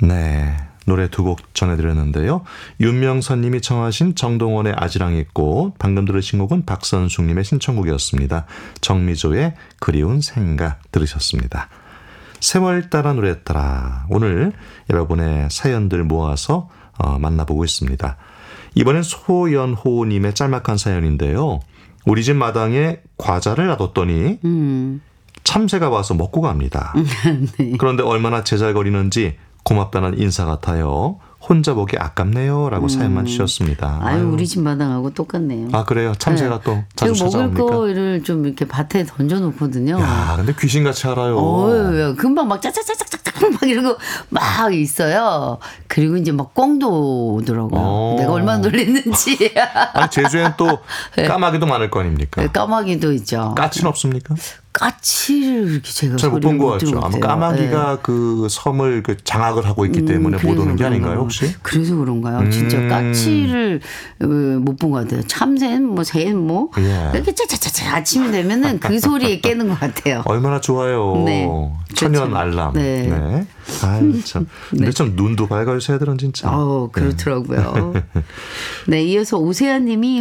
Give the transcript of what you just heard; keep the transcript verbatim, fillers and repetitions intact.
네, 노래 두 곡 전해드렸는데요. 윤명선 님이 청하신 정동원의 아지랑이 꽃, 방금 들으신 곡은 박선숙 님의 신청곡이었습니다. 정미조의 그리운 생각 들으셨습니다. 세월 따라 노래 따라 오늘 여러분의 사연들 모아서 어, 만나보고 있습니다. 이번엔 소연호 님의 짤막한 사연인데요. 우리 집 마당에 과자를 놔뒀더니 음. 참새가 와서 먹고 갑니다. 네. 그런데 얼마나 제잘거리는지 고맙다는 인사 같아요. 혼자 보기 아깝네요. 라고 음. 사연만 주셨습니다. 아유, 아유, 우리 집 마당하고 똑같네요. 아, 그래요? 참새가 네. 또 자주 찾아옵니까? 먹을 거를 좀 이렇게 밭에 던져놓거든요. 야, 근데 귀신같이 알아요. 어, 금방 막 짜짜짜짜짜짜 막 이러고 막 있어요. 그리고 이제 막 꽁도 오더라고요. 어. 내가 얼마나 놀랬는지. 아니, 제주엔 또 까마귀도 많을 거 아닙니까? 네, 까마귀도 있죠. 까치는 없습니까? 까치를 이렇게 제가 잘 못 본 것 같죠. 아마 까마귀가 네. 그 섬을 그 장악을 하고 있기 때문에 음, 못 오는 게 아닌가요, 혹시? 그래서 그런가요? 음. 진짜 까치를 못 본 것 같아요. 참새는 뭐 새는 뭐 예. 이렇게 짜짜짜짜 아침이 되면은 그 소리에 깨는 것 같아요. 얼마나 좋아요. 네. 천연 그렇죠. 알람. 네. 네. 아유, 참. 근데 네. 참 눈도 밝아요, 새들은 진짜. 어, 그렇더라고요. 네. 네, 이어서 오세아님이